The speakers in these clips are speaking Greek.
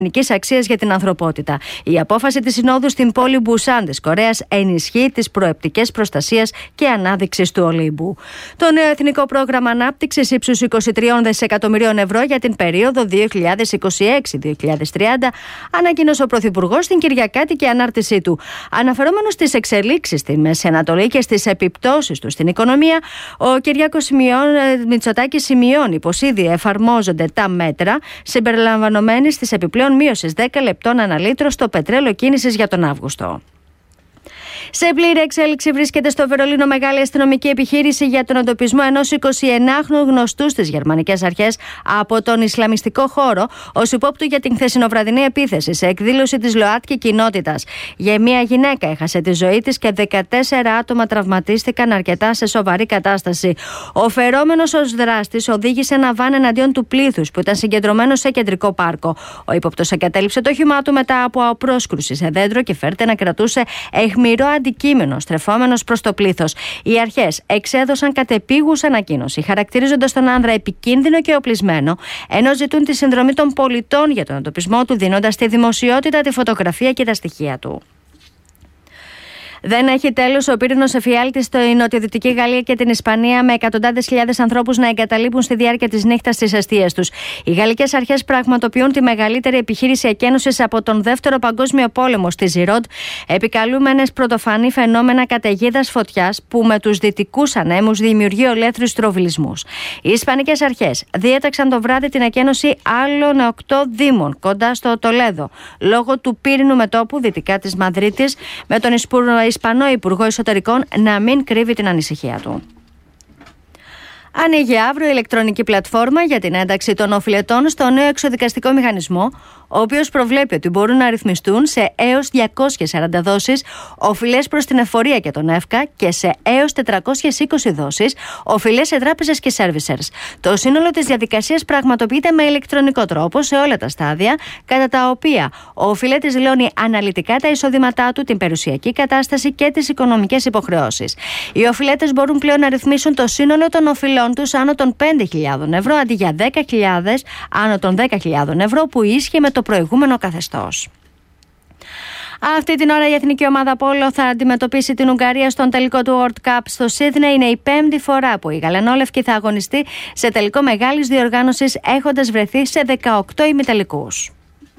αξίας για την ανθρωπότητα. Η απόφαση της Συνόδου στην πόλη Μπουσάν της Κορέας ενισχύει τις προεπτικές προστασίας και ανάδειξης του Ολύμπου. Το νέο Εθνικό Πρόγραμμα Ανάπτυξης ύψους 23 δισεκατομμυρίων ευρώ για την περίοδο 2026-2030 ανακοίνωσε ο Πρωθυπουργός στην Κυριακάτικη ανάρτησή του. Αναφερόμενος στις εξελίξεις στη Μέση Ανατολή και στις επιπτώσεις του στην οικονομία, ο Κυριάκος Μητσοτάκης σημειώνει πως ήδη εφαρμόζονται τα μέτρα συμπεριλαμβανομένης της επιπλέον μείωσης 10 λεπτών ανά λίτρο στο πετρέλαιο κίνησης για τον Αύγουστο. Σε πλήρη εξέλιξη βρίσκεται στο Βερολίνο μεγάλη αστυνομική επιχείρηση για τον εντοπισμό ενός 29χρονου γνωστού στις γερμανικές αρχές από τον Ισλαμιστικό χώρο ως υπόπτου για την χθεσινοβραδινή επίθεση σε εκδήλωση της ΛΟΑΤΚΙ κοινότητας. Για μια γυναίκα έχασε τη ζωή της και 14 άτομα τραυματίστηκαν αρκετά σε σοβαρή κατάσταση. Ο φερόμενος ως δράστης οδήγησε ένα βαν εναντίον του πλήθους που ήταν συγκεντρωμένο σε κεντρικό πάρκο. Ο ύποπτος εγκατέλειψε το όχημά του μετά από απρόσκρουση σε δέντρο και φέρεται να κρατούσε αιχμηρό αντικείμενο στρεφόμενος προς το πλήθος. Οι αρχές εξέδωσαν κατεπίγουσα ανακοίνωση, χαρακτηρίζοντας τον άνδρα επικίνδυνο και οπλισμένο, ενώ ζητούν τη συνδρομή των πολιτών για τον εντοπισμό του, δίνοντας στη δημοσιότητα τη φωτογραφία και τα στοιχεία του. Δεν έχει τέλος ο πύρινος εφιάλτης στη νοτιοδυτική Γαλλία και την Ισπανία, με εκατοντάδες χιλιάδες ανθρώπους να εγκαταλείπουν στη διάρκεια της νύχτας τις εστίες τους. Οι γαλλικές αρχές πραγματοποιούν τη μεγαλύτερη επιχείρηση εκένωσης από τον Δεύτερο Παγκόσμιο Πόλεμο στη Ζιρόντ, επικαλούμενες πρωτοφανή φαινόμενα καταιγίδας φωτιάς που με τους δυτικούς ανέμους δημιουργεί ολέθριους τροβιλισμούς. Οι Ισπανικές αρχές διέταξαν το βράδυ την εκένωση άλλων 8 δήμων κοντά στο Τολέδο, λόγω του πύρινου μετώπου δυτικά της Μαδρίτης, με τον Ισπανό Υπουργό Εσωτερικών να μην κρύβει την ανησυχία του. Ανοίγει αύριο η ηλεκτρονική πλατφόρμα για την ένταξη των οφειλετών στο νέο εξοδικαστικό μηχανισμό, ο οποίος προβλέπει ότι μπορούν να ρυθμιστούν σε έως 240 δόσεις οφειλές προς την εφορία και τον ΕΦΚΑ και σε έως 420 δόσεις οφειλές σε τράπεζες και servicers. Το σύνολο της διαδικασίας πραγματοποιείται με ηλεκτρονικό τρόπο σε όλα τα στάδια, κατά τα οποία ο οφειλέτης δηλώνει αναλυτικά τα εισοδήματά του, την περιουσιακή κατάσταση και τις οικονομικές υποχρεώσεις. Οι οφειλέτες μπορούν πλέον να ρυθμίσουν το σύνολο των οφειλών τους άνω των 5.000 ευρώ αντί για 10.000 άνω των 10.000 ευρώ που ίσχυε με το προηγούμενο καθεστώς. Αυτή την ώρα η εθνική ομάδα πόλο θα αντιμετωπίσει την Ουγγαρία στον τελικό του World Cup στο Σίδνεϊ. Είναι η πέμπτη φορά που η γαλανόλευκη θα αγωνιστεί σε τελικό μεγάλης διοργάνωσης, έχοντας βρεθεί σε 18 ημιτελικούς.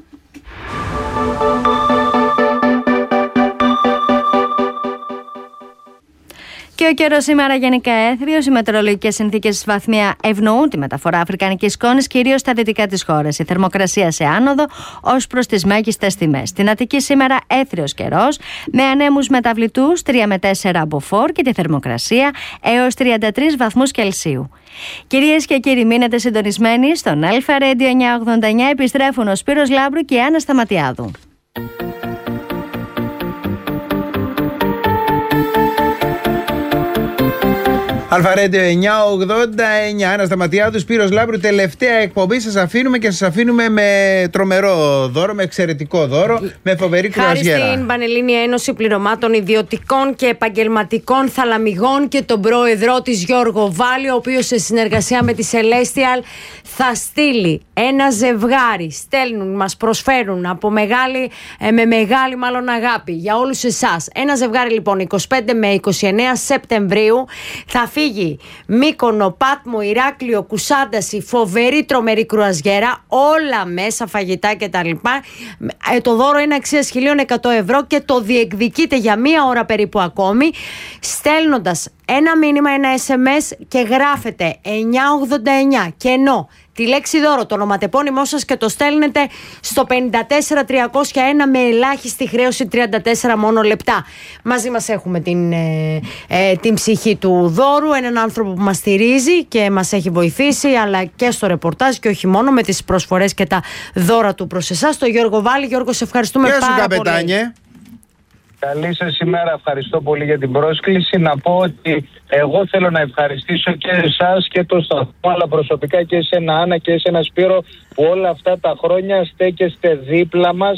Και ο καιρός σήμερα γενικά έθριος. Οι μετεωρολογικές συνθήκες βαθμία ευνοούν τη μεταφορά αφρικανικής σκόνης, κυρίως στα δυτικά της χώρας. Η θερμοκρασία σε άνοδο ως προς τις μέγιστες τιμές. Στην Αττική σήμερα έθριος καιρός, με ανέμους μεταβλητούς 3 με 4 μποφόρ και τη θερμοκρασία έως 33 βαθμούς Κελσίου. Κυρίες και κύριοι, μείνετε συντονισμένοι στον Αλφα Radio 989. Επιστρέφουν ο Σπύρος Λάμπρου και η Άννα Σταματιάδου. Αλφα Radio 989, Άννα Σταματιάδου, Σπύρος Λάμπρου, τελευταία εκπομπή. Σας αφήνουμε και σας αφήνουμε με τρομερό δώρο, με εξαιρετικό δώρο, με φοβερή κρουαζιέρα. Χάρη στην Πανελλήνια Ένωση Πληρωμάτων Ιδιωτικών και Επαγγελματικών Θαλαμιγών και τον πρόεδρό της Γιώργο Βάλη, ο οποίος σε συνεργασία με τη Celestial θα στείλει ένα ζευγάρι. Στέλνουν, μας προσφέρουν με μεγάλη μάλλον αγάπη για όλους εσάς. Ένα ζευγάρι λοιπόν 25 με 29 Σεπτεμβρίου θα φύγει Μύκονο, Πάτμο, Ηράκλειο, Κουσάνταση, φοβερή τρομερή κρουαζιέρα, όλα μέσα, φαγητά κτλ. Το δώρο είναι αξίας 1.100 ευρώ και το διεκδικείτε για 1 ώρα περίπου ακόμη, στέλνοντας ένα μήνυμα, ένα SMS και γράφετε 989 κενό τη λέξη δώρο, το ονοματεπώνυμό σας και το στέλνετε στο 54301 με ελάχιστη χρέωση 34 μόνο λεπτά. Μαζί μας έχουμε την ψυχή του δώρου, έναν άνθρωπο που μας στηρίζει και μας έχει βοηθήσει, αλλά και στο ρεπορτάζ και όχι μόνο, με τις προσφορές και τα δώρα του προς εσάς, τον Γιώργο Βάλη. Γιώργο, σε ευχαριστούμε πάρα πολύ. Καλή σας ημέρα, ευχαριστώ πολύ για την πρόσκληση. Να πω ότι εγώ θέλω να ευχαριστήσω και εσάς και το σταθμό, αλλά προσωπικά και εσένα Άννα και εσένα Σπύρο, που όλα αυτά τα χρόνια στέκεστε δίπλα μας σε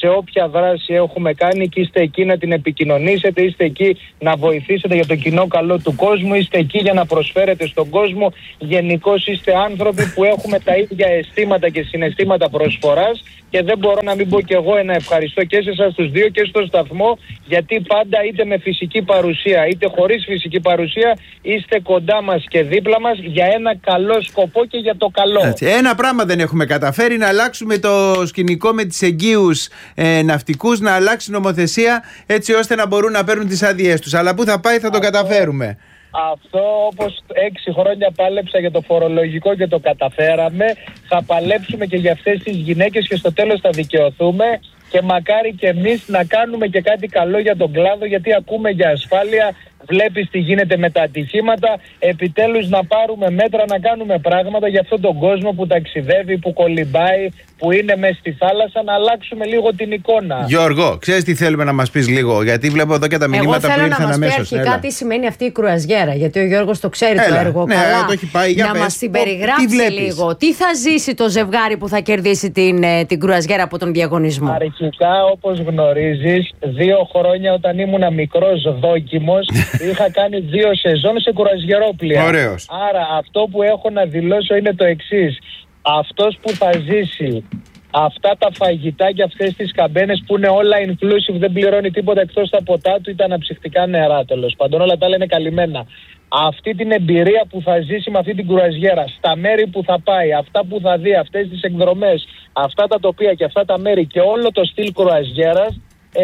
σε όποια δράση έχουμε κάνει και είστε εκεί να την επικοινωνήσετε, είστε εκεί να βοηθήσετε για το κοινό καλό του κόσμου, είστε εκεί για να προσφέρετε στον κόσμο. Γενικώς είστε άνθρωποι που έχουμε τα ίδια αισθήματα και συναισθήματα προσφοράς και δεν μπορώ να μην πω κι εγώ ένα ευχαριστώ και σε εσάς τους δύο και στο σταθμό, γιατί πάντα είτε με φυσική παρουσία είτε χωρίς φυσική παρουσία είστε κοντά μας και δίπλα μας για ένα καλό σκοπό και για το καλό. Έτσι, ένα πράγμα δεν έχουμε καταφέρει, να αλλάξουμε το σκηνικό με τις εγγύους ναυτικούς, να αλλάξει νομοθεσία έτσι ώστε να μπορούν να παίρνουν τις άδειές τους. Αλλά πού θα πάει θα το καταφέρουμε. Αυτό, όπως 6 χρόνια πάλεψα για το φορολογικό και το καταφέραμε, θα παλέψουμε και για αυτές τις γυναίκες και στο τέλος θα δικαιωθούμε. Και μακάρι και εμείς να κάνουμε και κάτι καλό για τον κλάδο, γιατί ακούμε για ασφάλεια, βλέπεις τι γίνεται με τα ατυχήματα. Επιτέλους να πάρουμε μέτρα, να κάνουμε πράγματα για αυτόν τον κόσμο που ταξιδεύει, που κολυμπάει, που είναι μέσα στη θάλασσα, να αλλάξουμε λίγο την εικόνα. Γιώργο, ξέρεις τι θέλουμε να μας πεις λίγο, γιατί βλέπω εδώ και τα μηνύματα που ήρθαν αμέσως. Εγώ θέλω να μας πει αρχικά τι σημαίνει αυτή η κρουαζιέρα, γιατί ο Γιώργος το ξέρει το έργο καλά. Το έχει πάει, να μας την περιγράψει λίγο. Τι θα ζήσει το ζευγάρι που θα κερδίσει την κρουαζιέρα από τον διαγωνισμό? Αρχικά, όπως γνωρίζεις, 2 χρόνια όταν ήμουν μικρός δόκιμος, είχα κάνει 2 σεζόν σε κουραζιερόπλια. Ωραίος. Άρα αυτό που έχω να δηλώσω είναι το εξής. Αυτός που θα ζήσει αυτά τα φαγητά και αυτές τις καμπένες που είναι όλα inclusive, δεν πληρώνει τίποτα εκτός τα ποτά του ή τα αναψυκτικά νερά, τέλος πάντων, όλα τα άλλα είναι καλυμμένα. Αυτή την εμπειρία που θα ζήσει με αυτή την κουραζιέρα, στα μέρη που θα πάει, αυτά που θα δει, αυτές τις εκδρομές, αυτά τα τοπία και αυτά τα μέρη και όλο το στυλ κουραζιέρας,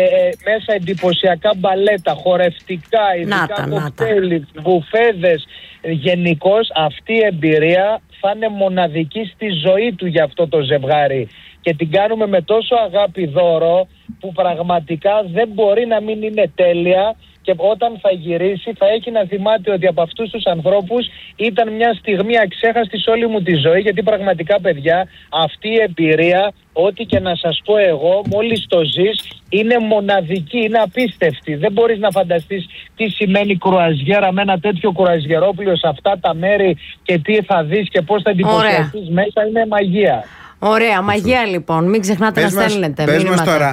μέσα εντυπωσιακά μπαλέτα, χορευτικά, ειδικά κοκτέιλ, μπουφέδες. Γενικώς αυτή η εμπειρία θα είναι μοναδική στη ζωή του για αυτό το ζευγάρι. Και την κάνουμε με τόσο αγάπη δώρο που πραγματικά δεν μπορεί να μην είναι τέλεια. Και όταν θα γυρίσει θα έχει να θυμάται ότι από αυτούς τους ανθρώπους ήταν μια στιγμή αξέχαστη σε όλη μου τη ζωή, γιατί πραγματικά παιδιά αυτή η εμπειρία, ό,τι και να σας πω εγώ, μόλις το ζεις είναι μοναδική, είναι απίστευτη. Δεν μπορείς να φανταστείς τι σημαίνει κρουαζιέρα με ένα τέτοιο κουραζιερόπλιο σε αυτά τα μέρη και τι θα δεις και πώς θα εντυπωσιαστείς μέσα, είναι μαγεία. Ωραία, μαγεία λοιπόν, μην ξεχνάτε να στέλνετε μήνυματα. Πες μας τώρα.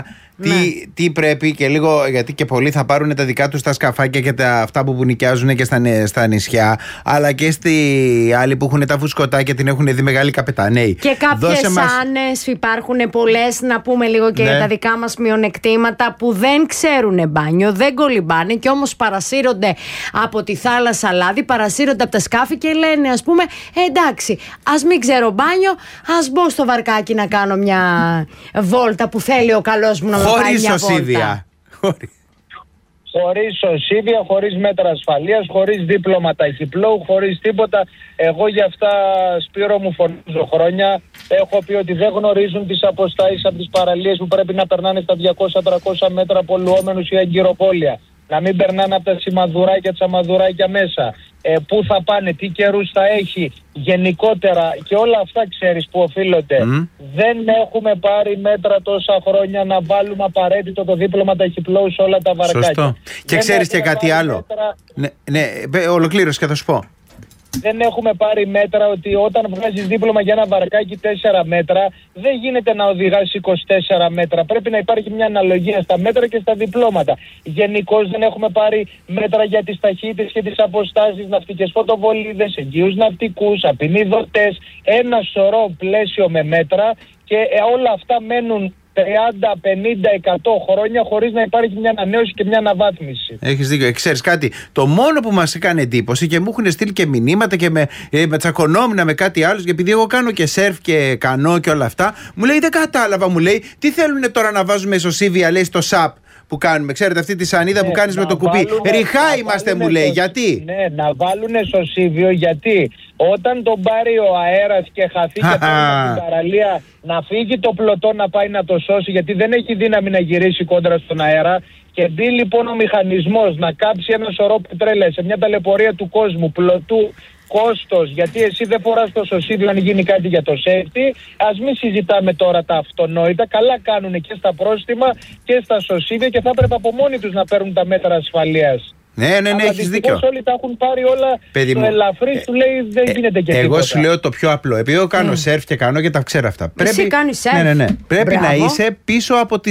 Τι πρέπει και λίγο, γιατί και πολλοί θα πάρουν τα δικά τους τα σκαφάκια και αυτά που νοικιάζουν και στα νησιά, αλλά και στη άλλοι που έχουν τα φουσκωτάκια την έχουν δει μεγάλοι καπεταναίοι. Και κάποιες άνες, υπάρχουν πολλές, να πούμε λίγο και τα δικά μας μειονεκτήματα, που δεν ξέρουν μπάνιο, δεν κολυμπάνε και όμως παρασύρονται από τη θάλασσα λάδι, παρασύρονται από τα σκάφη και λένε, ας πούμε, εντάξει, ας μην ξέρω μπάνιο, ας μπω στο βαρκάκι να κάνω μια βόλτα που θέλει ο καλός μου να χωρίς σωσίδια. Χωρίς σωσίδια, χωρίς μέτρα ασφαλείας, χωρίς δίπλωμα ταχυπλόου, χωρίς τίποτα. Εγώ για αυτά, Σπύρο, μου φωνίζω χρόνια. Έχω πει ότι δεν γνωρίζουν τις αποστάσεις από τις παραλίες που πρέπει να περνάνε στα 200-300 μέτρα από λουόμενους ή αγκυροπόλια. Να μην περνάνε από τα σημαδουράκια, τσαμαδουράκια μέσα. Πού θα πάνε, τι καιρούς θα έχει, γενικότερα και όλα αυτά ξέρεις που οφείλονται. Δεν έχουμε πάρει μέτρα τόσα χρόνια να βάλουμε απαραίτητο το δίπλωμα ταχυπλόου σε όλα τα βαρκάκια. Σωστό. Και ξέρεις και κάτι άλλο. Ναι, ολοκλήρωση και θα σου πω. Δεν έχουμε πάρει μέτρα ότι όταν βγάζεις δίπλωμα για ένα βαρκάκι 4 μέτρα, δεν γίνεται να οδηγάς 24 μέτρα. Πρέπει να υπάρχει μια αναλογία στα μέτρα και στα διπλώματα. Γενικώς δεν έχουμε πάρει μέτρα για τις ταχύτητες και τις αποστάσεις, ναυτικές φωτοβολίδες, εγγύους ναυτικούς, απεινιδωτές. Ένα σωρό πλαίσιο με μέτρα και όλα αυτά μένουν 30, 50, 100 χρόνια χωρίς να υπάρχει μια ανανέωση και μια αναβάθμιση. Έχεις δίκιο. Ξέρεις κάτι, το μόνο που μας έκανε εντύπωση και μου έχουν στείλει και μηνύματα και με τσακωνόμουν με κάτι άλλο, και επειδή εγώ κάνω και σερφ και κανό και όλα αυτά, μου λέει δεν κατάλαβα, μου λέει τι θέλουν τώρα να βάζουμε ισοσύβια, λέει στο ΣΑΠ που κάνουμε. Ξέρετε αυτή τη σανίδα που κάνεις με το κουπί. Ριχά είμαστε, μου λέει. Γιατί? Ναι, να βάλουν ισοσύβιο γιατί όταν τον πάρει ο αέρας και χαθεί και πάει στην παραλία, να φύγει το πλωτό να πάει να το σώσει, γιατί δεν έχει δύναμη να γυρίσει κόντρα στον αέρα. Και μπει λοιπόν ο μηχανισμός να κάψει ένα σωρό πετρέλαια σε μια ταλαιπωρία του κόσμου, πλωτού, κόστος, γιατί εσύ δεν φοράς το σωσίδιο αν γίνει κάτι για το safety. Ας μην συζητάμε τώρα τα αυτονόητα. Καλά κάνουν και στα πρόστιμα και στα σωσίδια και θα έπρεπε από μόνοι τους να παίρνουν τα μέτρα ασφαλείας. Ναι, έχεις δίκιο. Όλοι τα έχουν πάρει όλα στο ελαφρύ, σου λέει δεν γίνεται και εγώ σου λέω το πιο απλό. Επειδή εγώ κάνω σερφ και κάνω και τα ξέρω αυτά. Εσύ κάνεις σερφ. Ναι. Πρέπει να είσαι πίσω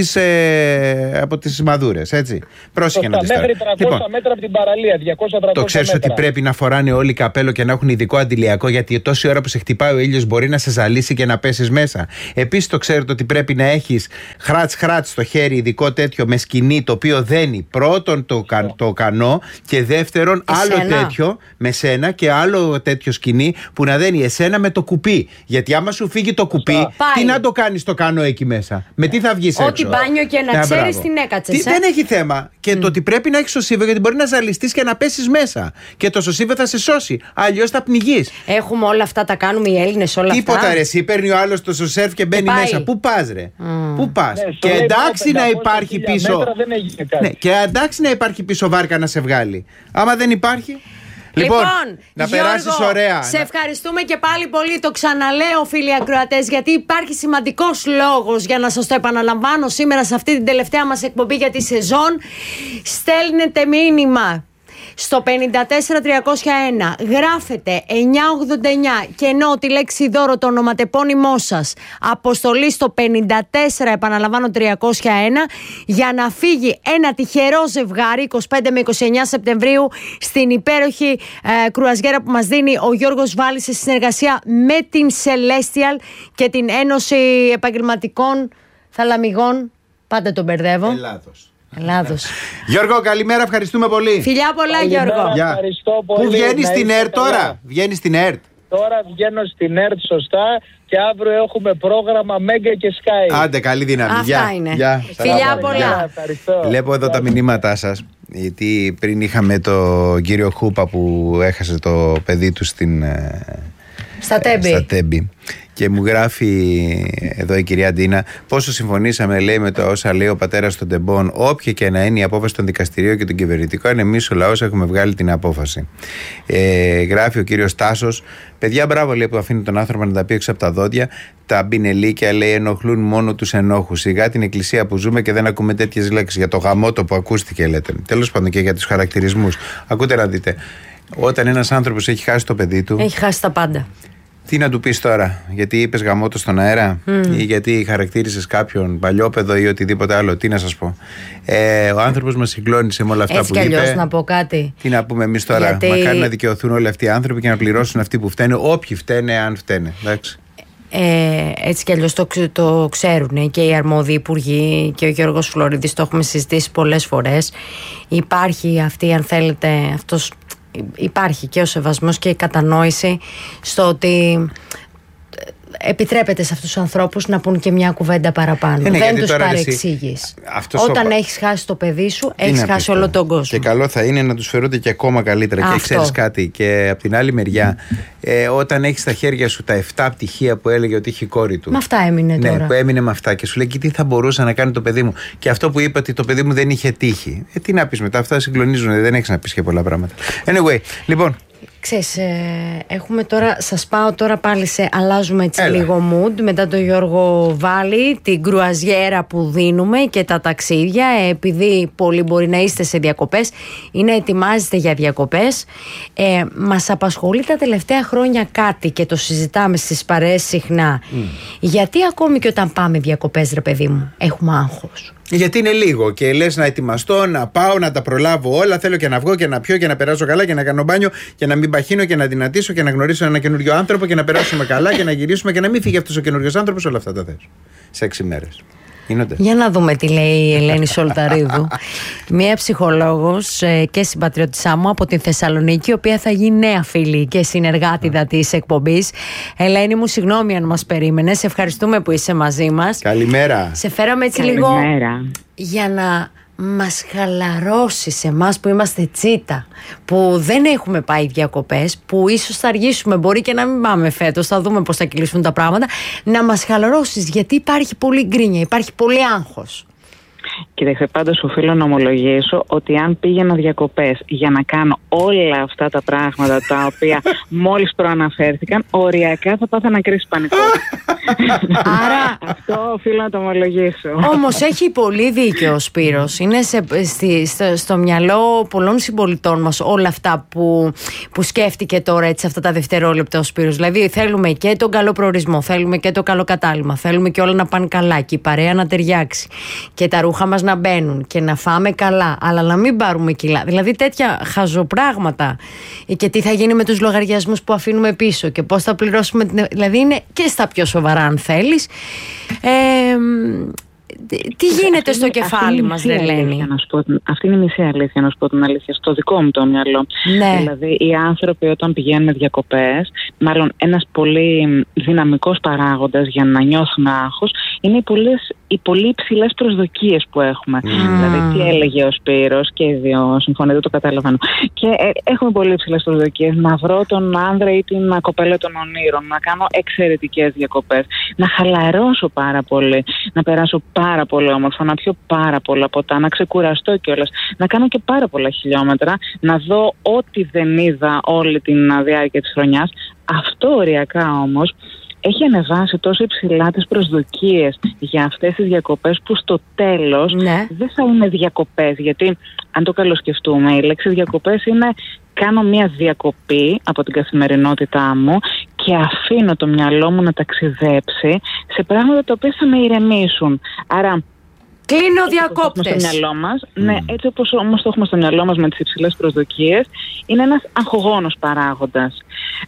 από τις μαδούρες, έτσι. Πρόσεχε να τις μέχρι 300 μέτρα από την παραλία, 200-300 μέτρα. Το ξέρεις ότι πρέπει να φοράνε όλοι καπέλο και να έχουν ειδικό αντιλιακό, γιατί τόση ώρα που σε χτυπάει ο ήλιος μπορεί να σε ζαλίσει και να πέσεις μέσα. Επίσης το ξέρετε ότι πρέπει να έχεις χράτς στο χέρι, ειδικό τέτοιο με σκηνή, το οποίο δένει πρώτον το κανό και δεύτερον άλλο τέτοιο με σένα και άλλο τέτοιο σκηνή που να δένει εσένα με το κουπί. Γιατί άμα σου φύγει το κουπί, τι να το κάνεις το κανό εκεί μέσα? Με τι θα βγεις έξω? Ό,τι μπάνιο και να ξέρεις την έκατσες. Δεν έχει θέμα. Και το ότι πρέπει να έχεις σωσίβο, γιατί μπορεί να ζαλιστείς και να πέσεις μέσα. Και το σωσίβο θα σε σώσει. Αλλιώς θα πνιγείς. Έχουμε όλα αυτά, τα κάνουμε οι Έλληνες όλα αυτά. Τίποτα ρε, εσύ παίρνει ο άλλος το σωσέρφ και μπαίνει μέσα. Πού πας ρε? Πού πας? Και εντάξει να υπάρχει πίσω. Ναι, και εντάξει να υπάρχει πίσω βάρκα να σε βγάλει. Άμα δεν υπάρχει. Λοιπόν, να περάσεις ωραία. Σε ευχαριστούμε και πάλι πολύ. Το ξαναλέω, φίλοι ακροατές, γιατί υπάρχει σημαντικός λόγος για να σας το επαναλαμβάνω σήμερα σε αυτή την τελευταία μας εκπομπή για τη σεζόν. Στέλνετε μήνυμα στο 54301, γράφετε 989 και ενώ τη λέξη δώρο, το ονοματεπώνυμό σας, αποστολή στο 54, επαναλαμβάνω 301, για να φύγει ένα τυχερό ζευγάρι 25 με 29 Σεπτεμβρίου στην υπέροχη κρουαζιέρα που μας δίνει ο Γιώργος Βάλης σε συνεργασία με την Celestial και την Ένωση Επαγγελματικών Θαλαμιγών. Πάντα τον μπερδεύω. Ελλάδος. Γιώργο, καλημέρα, ευχαριστούμε πολύ. Φιλιά πολλά, Γιώργο. Ευχαριστώ πολύ. Πού βγαίνεις στην ΕΡΤ τώρα? Βγαίνεις στην ΕΡΤ. Τώρα βγαίνω στην ΕΡΤ, σωστά. Και αύριο έχουμε πρόγραμμα Μέγκα και Sky. Άντε, καλή δύναμη. Αυτά είναι. Φιλιά πολλά. Βλέπω εδώ τα μηνύματά σας. Γιατί πριν είχαμε τον κύριο Χούπα που έχασε το παιδί του στα Τέμπη. Και μου γράφει εδώ η κυρία Ντίνα, πόσο συμφωνήσαμε, λέει, με το όσα λέει ο πατέρας των Τεμπών. Όποια και να είναι η απόφαση των δικαστηρίων και των κυβερνητικών, εμείς ο λαός έχουμε βγάλει την απόφαση. Γράφει ο κύριος Τάσος, παιδιά, μπράβο, λέει, που αφήνει τον άνθρωπο να τα πει έξω από τα δόντια. Τα μπινελίκια, λέει, ενοχλούν μόνο τους ενόχους. Σιγά την εκκλησία που ζούμε και δεν ακούμε τέτοιες λέξεις. Για το γαμότο που ακούστηκε, λέτε. Τέλος πάντων, και για τους χαρακτηρισμούς. Ακούτε να δείτε. Όταν ένας άνθρωπος έχει χάσει το παιδί του. Έχει χάσει τα πάντα. Τι να του πεις τώρα, γιατί είπες γαμώτο στον αέρα ή γιατί χαρακτήρισες κάποιον παλιόπαιδο ή οτιδήποτε άλλο? Τι να σας πω. Ο άνθρωπος μας συγκλώνησε με όλα αυτά έτσι που είπε. Έτσι κι αλλιώς να πω κάτι. Τι να πούμε εμείς τώρα? Γιατί... Μακάρι να δικαιωθούν όλοι αυτοί οι άνθρωποι και να πληρώσουν αυτοί που φταίνε, όποιοι φταίνε, αν φταίνε. Εντάξει. Έτσι κι αλλιώς το ξέρουν και οι αρμόδιοι υπουργοί και ο Γιώργος Φλωρίδης, το έχουμε συζητήσει πολλές φορές. Υπάρχει αυτή, αν θέλετε, αυτός... Υπάρχει και ο σεβασμός και η κατανόηση στο ότι επιτρέπεται σε αυτούς τους ανθρώπους να πούν και μια κουβέντα παραπάνω. Δεν τους παρεξήγεις. Όταν έχεις χάσει το παιδί σου, έχεις χάσει όλο τον κόσμο. Και καλό θα είναι να τους φερούνται και ακόμα καλύτερα. Και ξέρεις κάτι, και από την άλλη μεριά, όταν έχεις στα χέρια σου τα 7 πτυχία που έλεγε ότι είχε η κόρη του. Με αυτά έμεινε τώρα. Ναι, που έμεινε με αυτά και σου λέει, και τι θα μπορούσε να κάνει το παιδί μου. Και αυτό που είπε ότι το παιδί μου δεν είχε τύχη. Τι να πεις μετά, αυτά συγκλονίζουν, δεν έχεις να πεις και πολλά πράγματα. Anyway, λοιπόν. Ξέρεις, έχουμε τώρα, σας πάω τώρα πάλι αλλάζουμε έτσι λίγο mood μετά τον Γιώργο Βάλη, την κρουαζιέρα που δίνουμε και τα ταξίδια, επειδή πολλοί μπορεί να είστε σε διακοπές ή να ετοιμάζεστε για διακοπές. Μας απασχολεί τα τελευταία χρόνια κάτι και το συζητάμε στις παρέες συχνά. Γιατί ακόμη και όταν πάμε διακοπές, ρε παιδί μου, έχουμε άγχος? Γιατί είναι λίγο και λες να ετοιμαστώ, να πάω, να τα προλάβω όλα. Θέλω και να βγω και να πιω και να περάσω καλά και να κάνω μπάνιο και να μην παχύνω και να δυνατήσω και να γνωρίσω ένα καινούριο άνθρωπο και να περάσουμε καλά και να γυρίσουμε και να μην φύγει αυτός ο καινούριος άνθρωπος. Όλα αυτά τα θες. Σε 6 μέρες. Γίνονται. Για να δούμε τι λέει η Ελένη Σολταρίδου. Μία ψυχολόγος και συμπατριώτησά μου από την Θεσσαλονίκη, η οποία θα γίνει νέα φίλη και συνεργάτηδα της εκπομπής. Ελένη μου, συγγνώμη αν μας περίμενες. Ευχαριστούμε που είσαι μαζί μας. Καλημέρα. Σε φέραμε έτσι λίγο για να μας χαλαρώσεις εμάς που είμαστε τσίτα, που δεν έχουμε πάει διακοπές, που ίσως θα αργήσουμε, μπορεί και να μην πάμε φέτος, θα δούμε πώς θα κυλήσουν τα πράγματα. Να μας χαλαρώσεις, γιατί υπάρχει πολύ γκρίνια, υπάρχει πολύ άγχος. Κοίταξε, πάντως οφείλω να ομολογήσω ότι αν πήγαινα διακοπές για να κάνω όλα αυτά τα πράγματα τα οποία μόλις προαναφέρθηκαν, οριακά θα πάθαινα κρίση πανικού. Άρα αυτό οφείλω να το ομολογήσω. Όμως έχει πολύ δίκιο ο Σπύρος. Είναι στο μυαλό πολλών συμπολιτών μας όλα αυτά που σκέφτηκε τώρα έτσι αυτά τα δευτερόλεπτα ο Σπύρος. Δηλαδή θέλουμε και τον καλό προορισμό, θέλουμε και το καλό κατάλημα, θέλουμε και όλα να πάνε καλά και η παρέα να ταιριάξει και τα ρούχα μας να μπαίνουν και να φάμε καλά, αλλά να μην πάρουμε κιλά. Δηλαδή τέτοια χαζοπράγματα. Και τι θα γίνει με τους λογαριασμούς που αφήνουμε πίσω και πώς θα πληρώσουμε. Δηλαδή είναι και στα πιο σοβαρά, αν θέλεις. Τι γίνεται στο κεφάλι μας, Δελένη? Αυτή είναι η μισή αλήθεια, να σου πω την αλήθεια, στο δικό μου το μυαλό. Ναι. Δηλαδή, οι άνθρωποι όταν πηγαίνουν διακοπές, μάλλον ένας πολύ δυναμικός παράγοντας για να νιώθουν άγχος, είναι οι πολύ υψηλές προσδοκίες που έχουμε. Δηλαδή, τι έλεγε ο Σπύρος, και οι δύο συμφωνείτε, το καταλαβαίνω. Και έχουμε πολύ υψηλές προσδοκίες. Να βρω τον άνδρα ή την κοπέλα των ονείρων, να κάνω εξαιρετικές διακοπές, να χαλαρώσω πάρα πολύ, να περάσω πάρα πολύ όμορφα, να πιω πάρα πολλά ποτά, να ξεκουραστώ κιόλας, να κάνω και πάρα πολλά χιλιόμετρα, να δω ό,τι δεν είδα όλη την διάρκεια της χρονιάς. Αυτό οριακά όμως έχει ανεβάσει τόσο υψηλά τις προσδοκίες για αυτές τις διακοπές που στο τέλος δεν θα είναι διακοπές. Γιατί αν το καλοσκεφτούμε, η λέξη διακοπές είναι κάνω μια διακοπή από την καθημερινότητά μου και αφήνω το μυαλό μου να ταξιδέψει σε πράγματα τα οποία θα με ηρεμήσουν. Άρα κλείνω διακόπτες. Στο μυαλό μας, ναι, έτσι όπως όμως το έχουμε στο μυαλό μας με τις υψηλές προσδοκίες, είναι ένας αγχογόνος παράγοντας.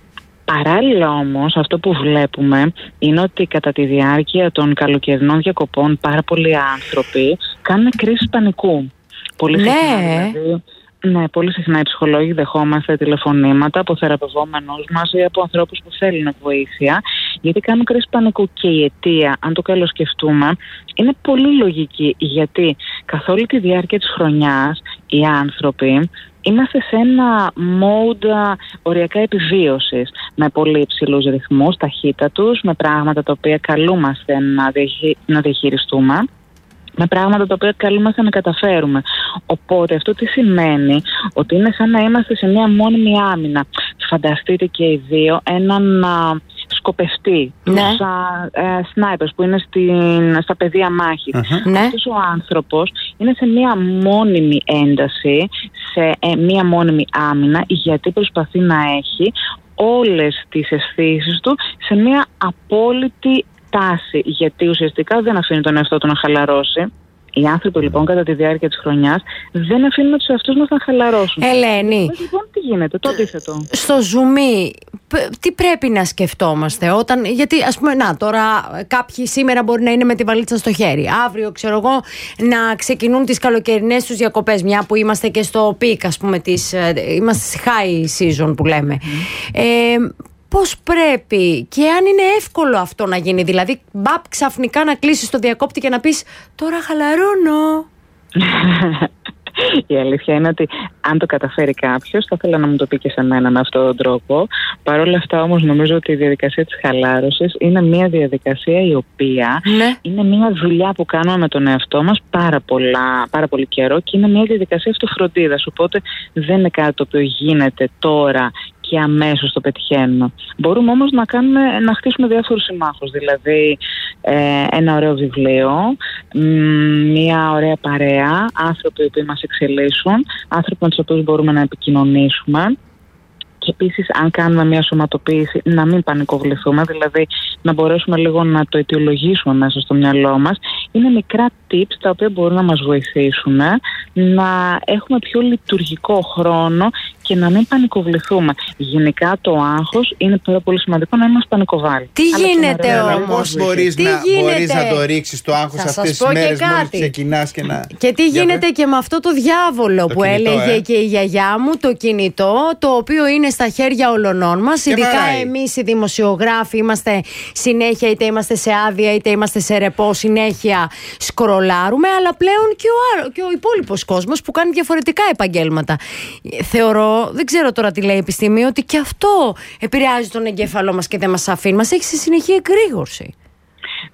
Παράλληλα όμως, αυτό που βλέπουμε είναι ότι κατά τη διάρκεια των καλοκαιρινών διακοπών πάρα πολλοί άνθρωποι κάνουν κρίσεις πανικού. Πολύ συχνά, δηλαδή. Ναι, πολύ συχνά οι ψυχολόγοι δεχόμαστε τηλεφωνήματα από θεραπευόμενους μας ή από ανθρώπους που θέλουν βοήθεια, γιατί κάνουν κρίση πανικού. Και η αιτία, αν το καλοσκεφτούμε, είναι πολύ λογική, γιατί καθ' όλη τη διάρκεια της χρονιάς οι άνθρωποι είμαστε σε ένα mode οριακά επιβίωσης, με πολύ υψηλούς ρυθμούς, ταχύτατους, με πράγματα τα οποία καλούμαστε να διαχειριστούμε, με πράγματα τα οποία καλούμαστε να καταφέρουμε. Οπότε αυτό τι σημαίνει? Ότι είναι σαν να είμαστε σε μια μόνιμη άμυνα. Φανταστείτε και οι δύο έναν σκοπευτή, τους σνάιπερς που είναι στα πεδία μάχης. Αυτός ο άνθρωπος είναι σε μια μόνιμη ένταση, σε μια μόνιμη άμυνα, γιατί προσπαθεί να έχει όλες τις αισθήσεις του σε μια απόλυτη τάση, γιατί ουσιαστικά δεν αφήνει τον εαυτό του να χαλαρώσει. Οι άνθρωποι λοιπόν κατά τη διάρκεια της χρονιάς δεν αφήνουν τους εαυτούς μας να χαλαρώσουν. Ελένη, λοιπόν, τι γίνεται, το αντίθετο. Στο ζουμί, τι πρέπει να σκεφτόμαστε γιατί ας πούμε τώρα κάποιοι σήμερα μπορεί να είναι με τη βαλίτσα στο χέρι, αύριο ξέρω εγώ να ξεκινούν τις καλοκαιρινές τους διακοπές, μια που είμαστε και στο πικ, ας πούμε είμαστε στη high season που λέμε. Πώς πρέπει και αν είναι εύκολο αυτό να γίνει? Δηλαδή ξαφνικά να κλείσεις το διακόπτη και να πεις τώρα χαλαρώνω. Η αλήθεια είναι ότι αν το καταφέρει κάποιος, θα ήθελα να μου το πει και σε μένα με αυτόν τον τρόπο. Παρ' όλα αυτά όμως νομίζω ότι η διαδικασία της χαλάρωσης είναι μια διαδικασία η οποία είναι μια δουλειά που κάνουμε με τον εαυτό μας πάρα πολύ καιρό και είναι μια διαδικασία αυτοφροντίδας. Οπότε δεν είναι κάτι το οποίο γίνεται τώρα και αμέσως το πετυχαίνουμε. Μπορούμε όμως να χτίσουμε διάφορους συμμάχους, δηλαδή ένα ωραίο βιβλίο, μια ωραία παρέα, άνθρωποι που μας εξελίσσουν, άνθρωποι με τους οποίους μπορούμε να επικοινωνήσουμε. Και επίσης, αν κάνουμε μια σωματοποίηση, να μην πανικοβληθούμε, δηλαδή να μπορέσουμε λίγο να το αιτιολογήσουμε μέσα στο μυαλό μας. Είναι μικρά tips τα οποία μπορούν να μας βοηθήσουν να έχουμε πιο λειτουργικό χρόνο και να μην πανικοβληθούμε. Γενικά το άγχος είναι πάρα πολύ σημαντικό να μην μας πανικοβάλει. Τι γίνεται όμως? Πώς μπορείς να το ρίξεις το άγχος αυτές τις μέρες μόλις ξεκινάς και να... Και τι γίνεται και με αυτό το διάβολο που έλεγε και η γιαγιά μου, το κινητό, το οποίο είναι στα χέρια όλων μας. Ειδικά εμείς οι δημοσιογράφοι είμαστε συνέχεια, είτε είμαστε σε άδεια είτε είμαστε σε ρεπό, συνέχεια σκρολάρουμε, αλλά πλέον και ο υπόλοιπος κόσμος που κάνει διαφορετικά επαγγέλματα. Θεωρώ, δεν ξέρω τώρα τι λέει η επιστήμη, ότι και αυτό επηρεάζει τον εγκέφαλό μας και δεν μας αφήνει. Μας έχει σε συνεχή εκρήγορση.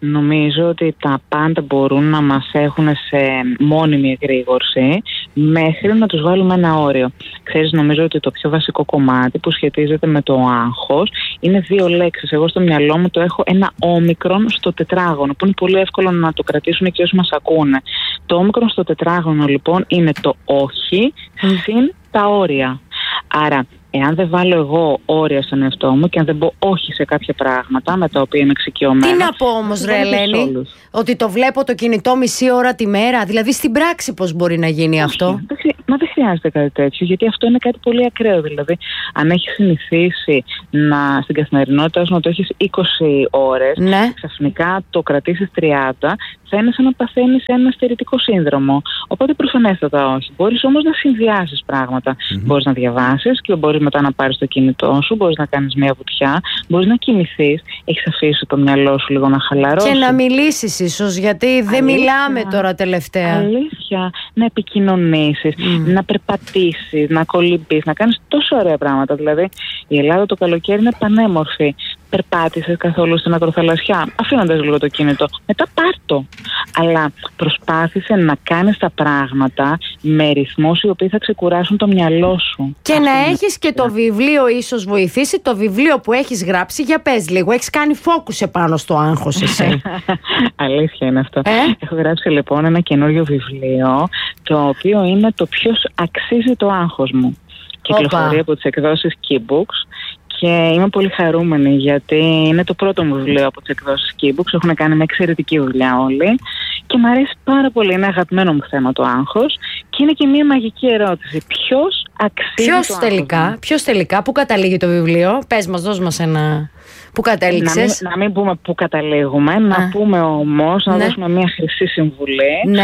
νομίζω ότι τα πάντα μπορούν να μας έχουν σε μόνιμη εγρήγορση μέχρι να τους βάλουμε ένα όριο. Ξέρεις, νομίζω ότι το πιο βασικό κομμάτι που σχετίζεται με το άγχος είναι 2 λέξεις. Εγώ στο μυαλό μου το έχω ένα όμικρον στο τετράγωνο, που είναι πολύ εύκολο να το κρατήσουν και όσοι μας ακούνε. Το όμικρον στο τετράγωνο λοιπόν είναι το όχι συν τα όρια. Άρα, εάν δεν βάλω εγώ όρια στον εαυτό μου και αν δεν πω όχι σε κάποια πράγματα με τα οποία είμαι εξοικειωμένη. Τι να πω όμως, ρε Ελένη, ότι το βλέπω το κινητό μισή ώρα τη μέρα? Δηλαδή στην πράξη πώς μπορεί να γίνει αυτό? Μα δεν χρειάζεται κάτι τέτοιο, γιατί αυτό είναι κάτι πολύ ακραίο. Δηλαδή, αν έχεις συνηθίσει στην καθημερινότητά σου να το έχεις 20 ώρες, ξαφνικά το κρατήσεις 30, θα είναι σαν να παθαίνεις ένα στερητικό σύνδρομο. Οπότε προφανέστατα όχι. Μπορείς όμως να συνδυάσεις πράγματα. Μπορείς να διαβάσεις και μπορείς μετά να πάρεις το κινητό σου, μπορείς να κάνεις μια βουτιά, μπορείς να κοιμηθείς, έχεις αφήσει το μυαλό σου λίγο να χαλαρώσει. Και να μιλήσεις ίσως, γιατί δεν μιλάμε τώρα τελευταία. Αλήθεια. Να επικοινωνήσεις, να περπατήσεις, να κολυμπείς, να κάνεις τόσο ωραία πράγματα. Δηλαδή, η Ελλάδα το καλοκαίρι είναι πανέμορφη. Περπάτησες καθόλου στην ακροθαλασσιά, αφήνοντας λίγο το κινητό? Μετά πάρτο. Αλλά προσπάθησε να κάνεις τα πράγματα με ρυθμούς οι οποίοι θα ξεκουράσουν το μυαλό σου. Και να έχεις και το βιβλίο, ίσως βοηθήσει το βιβλίο που έχεις γράψει. Για πες λίγο, έχεις κάνει focus επάνω στο άγχος εσύ. Αλήθεια είναι αυτό. Έχω γράψει λοιπόν ένα καινούριο βιβλίο, το οποίο είναι το ποιος αξίζει το άγχος μου. Κυκλοφορεί από τις εκδόσεις Keybooks. Και είμαι πολύ χαρούμενη, γιατί είναι το πρώτο μου βιβλίο από τις εκδόσεις Keybooks. Έχουν κάνει μια εξαιρετική δουλειά όλοι και μου αρέσει πάρα πολύ. Είναι αγαπημένο μου θέμα το άγχος και είναι και μια μαγική ερώτηση. Ποιος αξίζει Ποιος τελικά, πού καταλήγει το βιβλίο? Πες μας, δώσ' μας ένα... Πού κατέληξες? Να μην πούμε πού καταλήγουμε, να πούμε όμως, να δώσουμε μια χρυσή συμβουλή,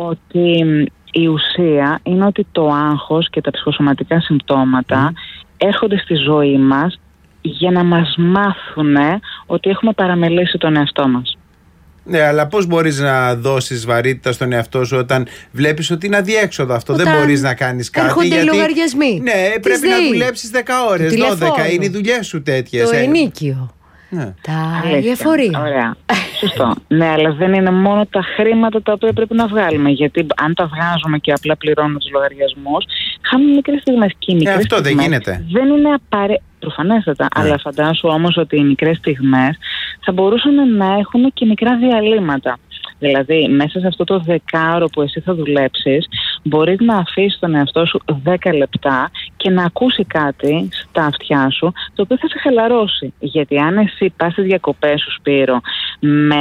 ότι η ουσία είναι ότι το άγχος και τα ψυχοσωματικά συμπτώματα έρχονται στη ζωή μας για να μας μάθουν ότι έχουμε παραμελήσει τον εαυτό μας. Ναι, αλλά πώς μπορείς να δώσεις βαρύτητα στον εαυτό σου όταν βλέπεις ότι είναι αδιέξοδο αυτό? Δεν μπορείς να κάνεις κάτι. Έρχονται οι λογαριασμοί. Ναι, πρέπει να δουλέψεις 10 ώρες, 12. Είναι οι δουλειές σου τέτοιες. Το ενίκιο. Η εφορία. Ωραία. Σωστό. Ναι, αλλά δεν είναι μόνο τα χρήματα τα οποία πρέπει να βγάλουμε. Γιατί αν τα βγάζουμε και απλά πληρώνουμε τους λογαριασμούς, χάνουμε μικρές στιγμές. Και οι μικρές αυτό δεν γίνεται. Δεν είναι απαραίτητο. Προφανέστατα. Αλλά φαντάσου όμως ότι οι μικρές στιγμές θα μπορούσαν να έχουν και μικρά διαλύματα. Δηλαδή, μέσα σε αυτό το 10ωρο που εσύ θα δουλέψεις, μπορείς να αφήσεις τον εαυτό σου 10 λεπτά και να ακούσει κάτι στα αυτιά σου, το οποίο θα σε χαλαρώσει. Γιατί αν εσύ πας στις διακοπές σου, Σπύρο, με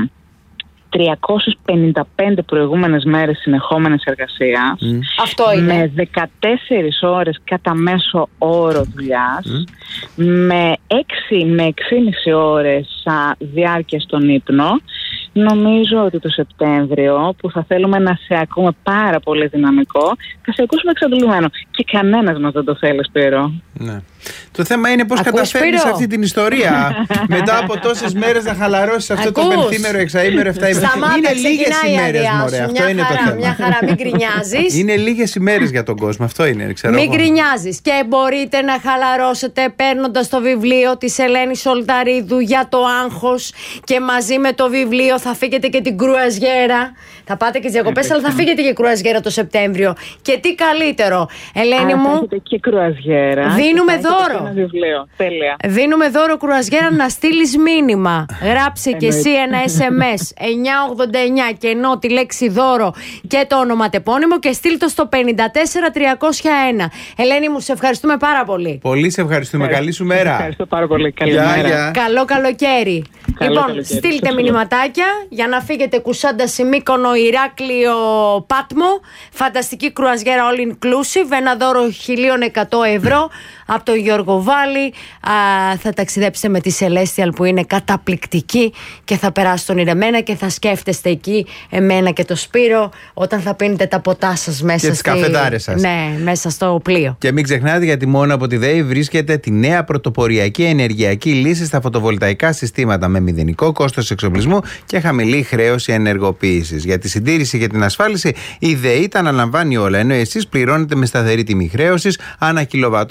355 προηγούμενες μέρες συνεχόμενες εργασίας, αυτό είναι. με 14 ώρες κατά μέσο όρο δουλειάς, με 6 με 6,5 ώρες διάρκεια στον ύπνο, νομίζω ότι το Σεπτέμβριο, που θα θέλουμε να σε ακούμε πάρα πολύ δυναμικό, θα σε ακούσουμε εξαντλημένο. Και κανένας μας δεν το θέλει, Σπύρο. Ναι. Το θέμα είναι πώς καταφέρνεις αυτή την ιστορία μετά από τόσες μέρες να χαλαρώσεις αυτό το πενθήμερο, εξαήμερο, εφταήμερο. Είναι λίγες ημέρες, μωρέ. Αυτό είναι το θέμα. Μια χαρά, μην γκρινιάζεις. Είναι λίγες ημέρες για τον κόσμο. Αυτό είναι, ξέρω. Μην γκρινιάζεις. Και μπορείτε να χαλαρώσετε παίρνοντας το βιβλίο της Ελένης Ολταρίδου για το άγχος. Και μαζί με το βιβλίο θα φύγετε και την κρουαζιέρα. Θα πάτε και τις διακοπές, αλλά θα φύγετε και κρουαζιέρα το Σεπτέμβριο. Και τι καλύτερο, Ελένη μου. Θα έχετε και κρουαζιέρα. Δίνουμε δώρο. Δίνουμε δώρο κρουαζιέρα να στείλεις μήνυμα. Γράψε και εσύ ένα SMS 989 και ενώ τη λέξη δώρο και το ονοματεπώνυμο και στείλ το στο 54301. Ελένη μου, σε ευχαριστούμε πάρα πολύ. Πολύ σε ευχαριστούμε. Καλή σου μέρα. Ευχαριστώ πάρα πολύ. Καλή μέρα. Καλό καλοκαίρι. Λοιπόν, στείλτε μηνυματάκια για να φύγετε Κουσάντα, Μύκονο, Ηράκλειο, Πάτμο. Φανταστική κρουαζιέρα all inclusive. Ένα δώρο 1.100 ευρώ από τον Γιώργο Βάλη. Θα ταξιδέψετε με τη Celestial που είναι καταπληκτική και θα περάσει τον ηρεμένα και θα σκέφτεστε εκεί εμένα και το Σπύρο όταν θα πίνετε τα ποτά σας μέσα. Και τις καφεδάρες σας. Ναι, μέσα στο πλοίο. Και μην ξεχνάτε, γιατί μόνο από τη ΔΕΗ βρίσκεται τη νέα πρωτοποριακή ενεργειακή λύση στα φωτοβολταϊκά συστήματα με μηδενικό κόστος εξοπλισμού και χαμηλή χρέωση ενεργοποίησης. Για τη συντήρηση και την ασφάλιση η ΔΕΗ τα αναλαμβάνει όλα, ενώ εσείς πληρώνετε με σταθερή τιμή χρέωσης ανά κιλοβατόρα για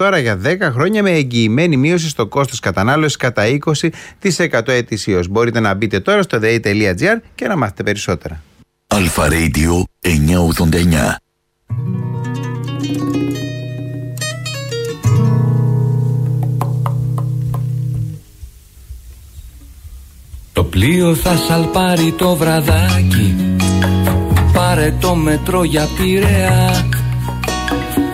10 χρόνια με εγγυημένη μείωση στο κόστος κατανάλωσης κατά 20% ετησίως. Μπορείτε να μπείτε τώρα στο dei.gr και να μάθετε περισσότερα. Αλφα Radio 989. Το πλοίο θα σαλπάρει το βραδάκι, πάρε το μετρό για Πειραιά.